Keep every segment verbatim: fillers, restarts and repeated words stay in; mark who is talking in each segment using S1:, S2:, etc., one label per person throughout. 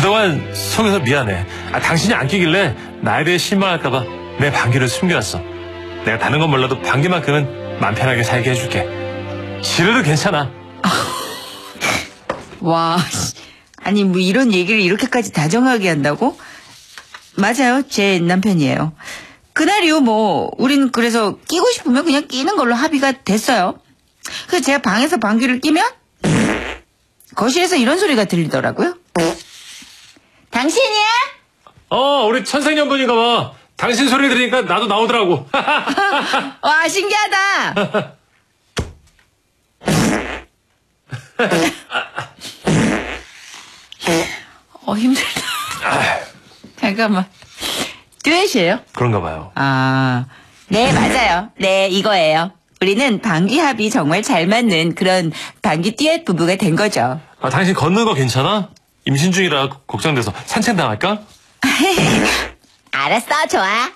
S1: 그동안 속여서 미안해. 아, 당신이 안 끼길래 나에 대해 실망할까봐 내 방귀를 숨겨놨어. 내가 다른 건 몰라도 방귀만큼은 맘 편하게 살게 해줄게. 싫어도 괜찮아.
S2: 와, 아니 뭐 이런 얘기를 이렇게까지 다정하게 한다고? 맞아요, 제 남편이에요. 그날이요, 뭐 우린 그래서 끼고 싶으면 그냥 끼는 걸로 합의가 됐어요. 그래서 제가 방에서 방귀를 끼면 거실에서 이런 소리가 들리더라고요. 당신이야?
S1: 어, 우리 천생연분인가 봐. 당신 소리 들으니까 나도 나오더라고.
S2: 와, 신기하다. 어, 힘들다. 잠깐만. 듀엣이에요?
S1: 그런가 봐요.
S2: 아, 네, 맞아요. 네, 이거예요. 우리는 방귀 합이 정말 잘 맞는 그런 방귀 듀엣 부부가 된 거죠.
S1: 아, 당신 걷는 거 괜찮아? 임신 중이라 걱정돼서 산책 나갈까?
S2: 알았어, 좋아.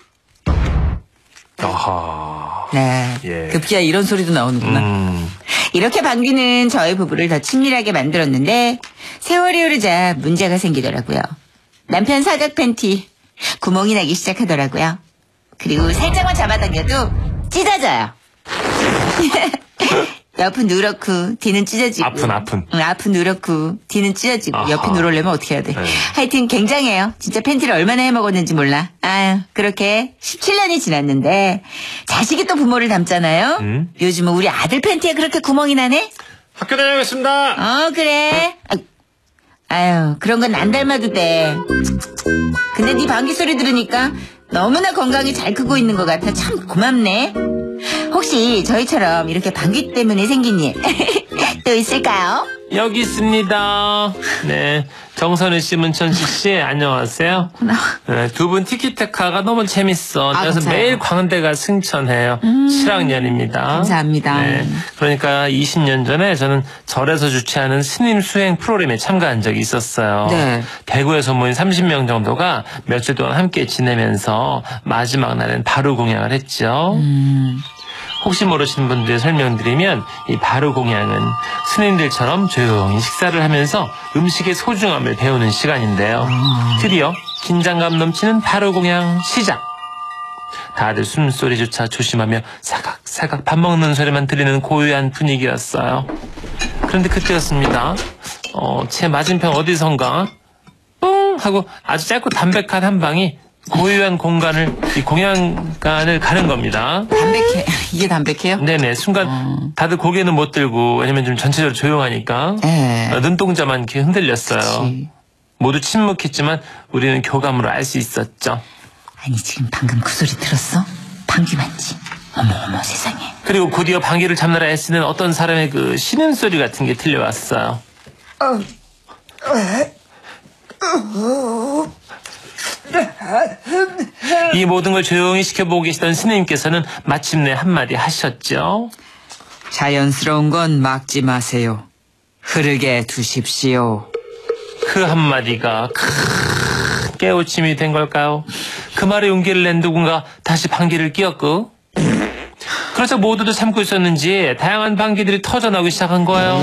S1: 아하.
S2: 네,
S1: 예.
S2: 급기야 이런 소리도 나오는구나.
S1: 음.
S2: 이렇게 방귀는 저희 부부를 더 친밀하게 만들었는데 세월이 흐르자 문제가 생기더라고요. 남편 사각 팬티 구멍이 나기 시작하더라고요. 그리고 살짝만 잡아당겨도 찢어져요. 옆은 누렇고 뒤는 찢어지고.
S1: 아픈 아픈.
S2: 응, 앞은 누렇고 뒤는 찢어지고.
S1: 아하.
S2: 옆이 누르려면 어떻게 해야 돼.
S1: 네.
S2: 하여튼 굉장해요. 진짜 팬티를 얼마나 해먹었는지 몰라. 아유, 그렇게 십칠 년이 지났는데 자식이 또 부모를 닮잖아요.
S1: 음?
S2: 요즘은 우리 아들 팬티에 그렇게 구멍이 나네.
S1: 학교 다녀오겠습니다.
S2: 어, 그래. 아유, 아유, 그런 건 안 닮아도 돼. 근데 네 방귀 소리 들으니까 너무나 건강히 잘 크고 있는 것 같아. 참 고맙네. 혹시 저희처럼 이렇게 방귀 때문에 생긴 일 또 있을까요?
S1: 여기 있습니다. 네, 정선우 씨, 문천식 씨, 안녕하세요. 네, 두 분 티키타카가 너무 재밌어.
S2: 아,
S1: 그래서
S2: 감사해요.
S1: 매일 광대가 승천해요.
S2: 음,
S1: 칠 학년입니다.
S2: 감사합니다.
S1: 네, 그러니까 이십 년 전에 저는 절에서 주최하는 스님 수행 프로그램에 참가한 적이 있었어요.
S2: 네.
S1: 대구에서 모인 삼십 명 정도가 며칠 동안 함께 지내면서 마지막 날엔 바로 공양을 했죠.
S2: 음.
S1: 혹시 모르시는 분들 설명드리면 이 바루 공양은 스님들처럼 조용히 식사를 하면서 음식의 소중함을 배우는 시간인데요. 드디어 긴장감 넘치는 바루 공양 시작. 다들 숨소리조차 조심하며 사각사각 밥 먹는 소리만 들리는 고요한 분위기였어요. 그런데 그때였습니다. 어, 제 맞은편 어디선가 뿡 하고 아주 짧고 담백한 한 방이 고요한 공간을, 이 공양간을 가는 겁니다.
S2: 담백해. 이게 담백해요?
S1: 네네. 순간
S2: 어.
S1: 다들 고개는 못 들고, 왜냐면 좀 전체적으로 조용하니까.
S2: 네.
S1: 어, 눈동자만 이렇게 흔들렸어요.
S2: 그치.
S1: 모두 침묵했지만 우리는 교감으로 알 수 있었죠.
S2: 아니 지금 방금 그 소리 들었어? 방귀 맞지? 어머 어머 세상에.
S1: 그리고 곧이어 방귀를 잡느라 애쓰는 어떤 사람의 그 신음소리 같은 게 들려왔어요. 이 모든 걸 조용히 지켜보고 계시던 스님께서는 마침내 한마디 하셨죠.
S2: 자연스러운 건 막지 마세요. 흐르게 두십시오.
S1: 그 한마디가 큰 깨우침이 된 걸까요? 그 말에 용기를 낸 누군가 다시 방귀를 뀌었고, 그러자 모두도 참고 있었는지 다양한 방귀들이 터져나오기 시작한 거예요.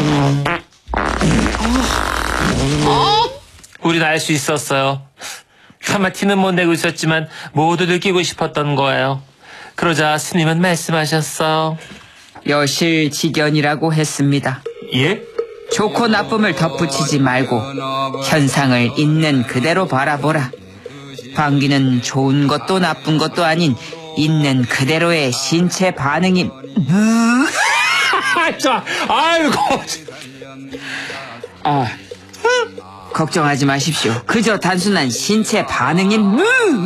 S1: 우린 알 수 있었어요. 차마 티는 못 내고 있었지만 모두들 끼고 싶었던 거예요. 그러자 스님은 말씀하셨어요.
S2: 여실직연이라고 했습니다.
S1: 예?
S2: 좋고 나쁨을 덧붙이지 말고 현상을 있는 그대로 바라보라. 방귀는 좋은 것도 나쁜 것도 아닌 있는 그대로의 신체 반응임.
S1: 자, 아이고.
S2: 아, 걱정하지 마십시오. 그저 단순한 신체 반응임.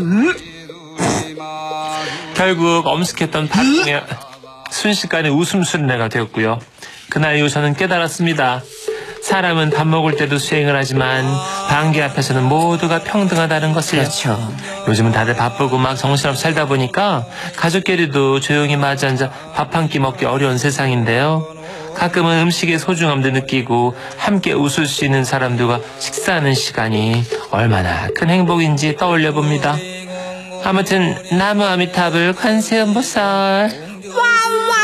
S1: 결국 엄숙했던 파동의 순식간에 웃음소리가 되었고요. 그날 이후 저는 깨달았습니다. 사람은 밥 먹을 때도 수행을 하지만 방귀 앞에서는 모두가 평등하다는 것을요.
S2: 그렇죠.
S1: 요즘은 다들 바쁘고 막 정신없이 살다 보니까 가족끼리도 조용히 마주 앉아 밥 한 끼 먹기 어려운 세상인데요. 가끔은 음식의 소중함도 느끼고 함께 웃을 수 있는 사람들과 식사하는 시간이 얼마나 큰 행복인지 떠올려 봅니다. 아무튼 나무 아미타불 관세음보살.